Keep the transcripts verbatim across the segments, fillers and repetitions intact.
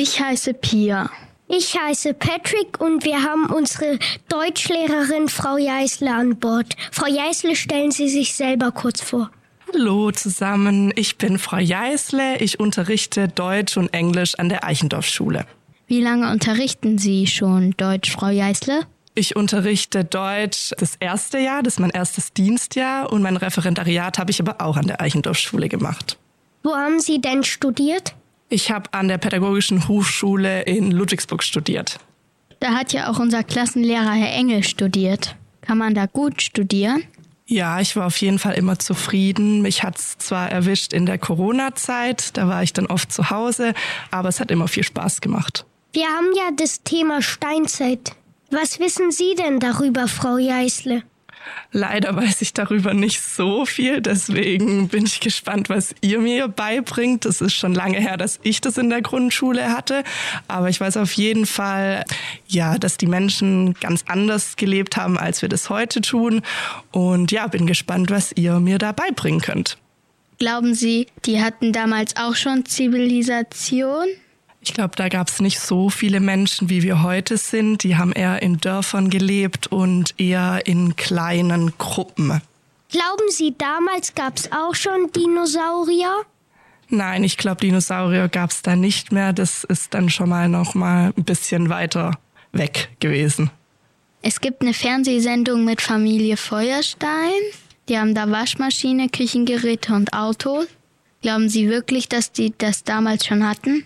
Ich heiße Pia. Ich heiße Patrick und wir haben unsere Deutschlehrerin Frau Jeißle an Bord. Frau Jeißle, stellen Sie sich selber kurz vor. Hallo zusammen, ich bin Frau Jeißle. Ich unterrichte Deutsch und Englisch an der Eichendorff-Schule. Wie lange unterrichten Sie schon Deutsch, Frau Jeißle? Ich unterrichte Deutsch das erste Jahr, das ist mein erstes Dienstjahr und mein Referendariat habe ich aber auch an der Eichendorff-Schule gemacht. Wo haben Sie denn studiert? Ich habe an der Pädagogischen Hochschule in Ludwigsburg studiert. Da hat ja auch unser Klassenlehrer Herr Engel studiert. Kann man da gut studieren? Ja, ich war auf jeden Fall immer zufrieden. Mich hat's zwar erwischt in der Corona-Zeit, da war ich dann oft zu Hause, aber es hat immer viel Spaß gemacht. Wir haben ja das Thema Steinzeit. Was wissen Sie denn darüber, Frau Jeißle? Leider weiß ich darüber nicht so viel, deswegen bin ich gespannt, was ihr mir beibringt. Das ist schon lange her, dass ich das in der Grundschule hatte, aber ich weiß auf jeden Fall, ja, dass die Menschen ganz anders gelebt haben, als wir das heute tun. Und ja, bin gespannt, was ihr mir da beibringen könnt. Glauben Sie, die hatten damals auch schon Zivilisation? Ich glaube, da gab es nicht so viele Menschen, wie wir heute sind. Die haben eher in Dörfern gelebt und eher in kleinen Gruppen. Glauben Sie, damals gab es auch schon Dinosaurier? Nein, ich glaube, Dinosaurier gab es da nicht mehr. Das ist dann schon mal noch mal ein bisschen weiter weg gewesen. Es gibt eine Fernsehsendung mit Familie Feuerstein. Die haben da Waschmaschine, Küchengeräte und Autos. Glauben Sie wirklich, dass die das damals schon hatten?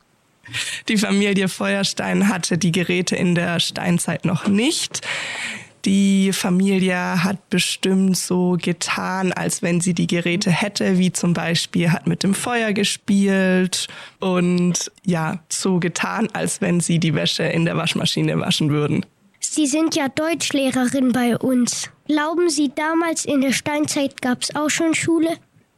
Die Familie Feuerstein hatte die Geräte in der Steinzeit noch nicht. Die Familie hat bestimmt so getan, als wenn sie die Geräte hätte, wie zum Beispiel hat mit dem Feuer gespielt und ja, so getan, als wenn sie die Wäsche in der Waschmaschine waschen würden. Sie sind ja Deutschlehrerin bei uns. Glauben Sie, damals in der Steinzeit gab es auch schon Schule?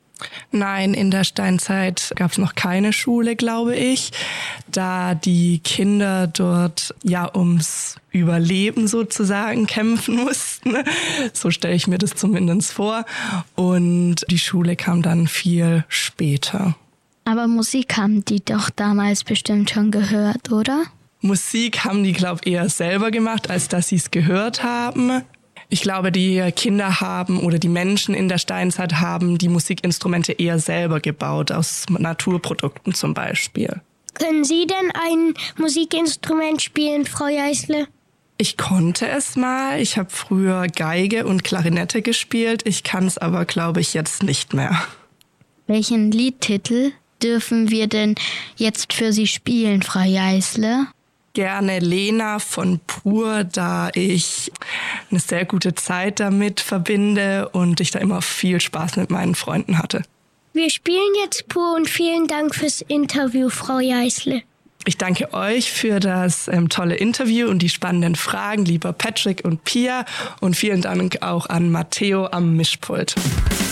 Nein, in der Steinzeit gab es noch keine Schule, glaube ich, da die Kinder dort ja ums Überleben sozusagen kämpfen mussten. So stelle ich mir das zumindest vor. Und die Schule kam dann viel später. Aber Musik haben die doch damals bestimmt schon gehört, oder? Musik haben die, glaube ich, eher selber gemacht, als dass sie es gehört haben. Ich glaube, die Kinder haben oder die Menschen in der Steinzeit haben die Musikinstrumente eher selber gebaut, aus Naturprodukten zum Beispiel. Können Sie denn ein Musikinstrument spielen, Frau Jeißle? Ich konnte es mal. Ich habe früher Geige und Klarinette gespielt. Ich kann es aber, glaube ich, jetzt nicht mehr. Welchen Liedtitel dürfen wir denn jetzt für Sie spielen, Frau Jeißle? Gerne Lena von Pur, da ich eine sehr gute Zeit damit verbinde und ich da immer viel Spaß mit meinen Freunden hatte. Wir spielen jetzt Pur und vielen Dank fürs Interview, Frau Jeißle. Ich danke euch für das ähm, tolle Interview und die spannenden Fragen, lieber Patrick und Pia. Und vielen Dank auch an Matteo am Mischpult.